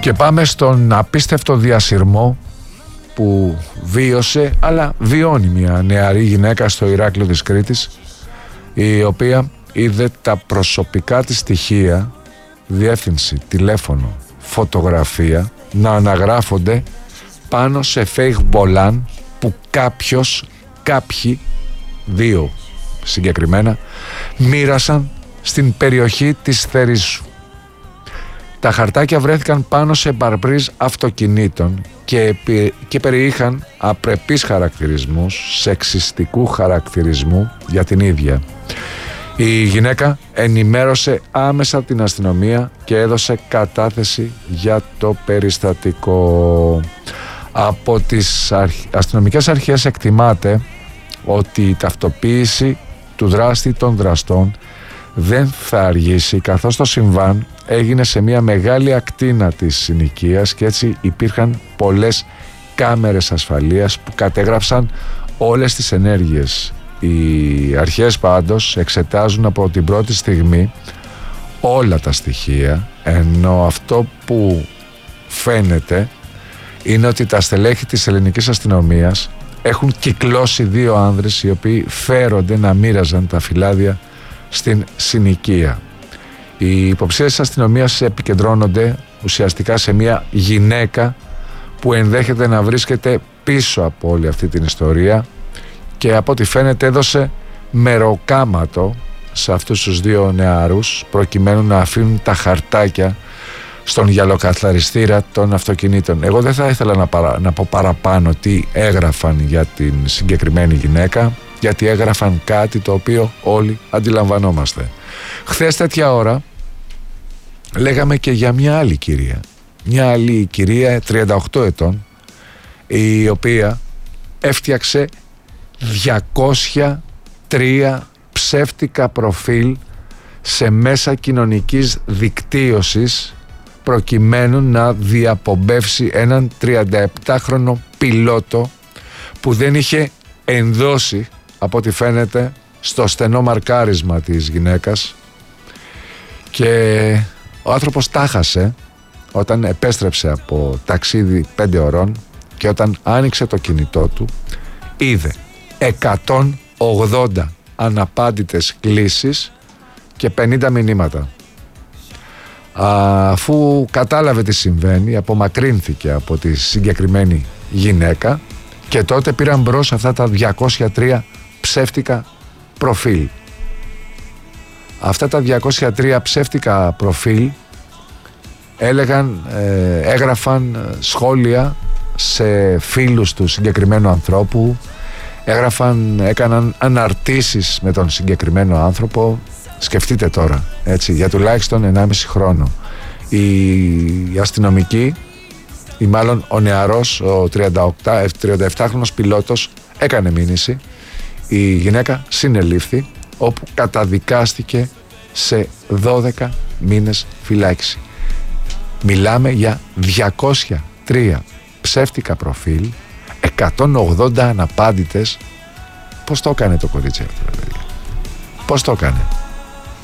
Και πάμε στον απίστευτο διασυρμό που βίωσε, αλλά βιώνει μια νεαρή γυναίκα στο Ηράκλειο της Κρήτης, η οποία είδε τα προσωπικά της στοιχεία, διεύθυνση, τηλέφωνο, φωτογραφία να αναγράφονται πάνω σε fake μπολάν που κάποιοι, δύο συγκεκριμένα, μοίρασαν στην περιοχή της Θερήσου. Τα χαρτάκια βρέθηκαν πάνω σε μπαρμπρίζ αυτοκινήτων και περιείχαν απρεπείς χαρακτηρισμούς, σεξιστικού χαρακτηρισμού για την ίδια. Η γυναίκα ενημέρωσε άμεσα την αστυνομία και έδωσε κατάθεση για το περιστατικό. Από τις αστυνομικές αρχές εκτιμάται ότι η ταυτοποίηση του δράστη των δραστών δεν θα αργήσει, καθώς το συμβάν έγινε σε μια μεγάλη ακτίνα της συνοικίας και έτσι υπήρχαν πολλές κάμερες ασφαλείας που κατέγραψαν όλες τις ενέργειες. Οι αρχές πάντως εξετάζουν από την πρώτη στιγμή όλα τα στοιχεία, ενώ αυτό που φαίνεται είναι ότι τα στελέχη της ελληνικής αστυνομίας έχουν κυκλώσει δύο άνδρες οι οποίοι φέρονται να μοίραζαν τα φυλάδια στην συνοικία. Οι υποψίες της αστυνομίας επικεντρώνονται ουσιαστικά σε μια γυναίκα που ενδέχεται να βρίσκεται πίσω από όλη αυτή την ιστορία και από ό,τι φαίνεται έδωσε μεροκάματο σε αυτούς τους δύο νεαρούς προκειμένου να αφήνουν τα χαρτάκια στον γυαλοκαθαριστήρα των αυτοκινήτων. Εγώ δεν θα ήθελα να πω παραπάνω τι έγραφαν για την συγκεκριμένη γυναίκα, γιατί έγραφαν κάτι το οποίο όλοι αντιλαμβανόμαστε. Χθες τέτοια ώρα λέγαμε και για μια άλλη κυρία. Μια άλλη κυρία 38 ετών, η οποία έφτιαξε 203 ψεύτικα προφίλ σε μέσα κοινωνικής δικτύωσης προκειμένου να διαπομπεύσει έναν 37χρονο πιλότο που δεν είχε ενδώσει, από ό,τι φαίνεται, στο στενό μαρκάρισμα της γυναίκας, και ο άνθρωπος τάχασε όταν επέστρεψε από ταξίδι 5 ωρών και όταν άνοιξε το κινητό του είδε 180 αναπάντητες κλήσεις και 50 μηνύματα. Αφού κατάλαβε τι συμβαίνει, απομακρύνθηκε από τη συγκεκριμένη γυναίκα και τότε πήραν μπρος αυτά τα 203 ψεύτικα προφίλ. Αυτά τα 203 ψεύτικα προφίλ έγραφαν σχόλια σε φίλους του συγκεκριμένου ανθρώπου, έκαναν αναρτήσεις με τον συγκεκριμένο άνθρωπο. Σκεφτείτε τώρα, έτσι, για τουλάχιστον 1,5 χρόνο. Η αστυνομική, ή μάλλον ο νεαρός, ο 37χρονος πιλότος έκανε μήνυση. Η γυναίκα συνελήφθη, όπου καταδικάστηκε σε 12 μήνες φυλάκιση. Μιλάμε για 203 ψεύτικα προφίλ, 180 αναπάντητες. Πώς το έκανε το κορίτσι αυτό, παιδιά? Πώς το έκανε?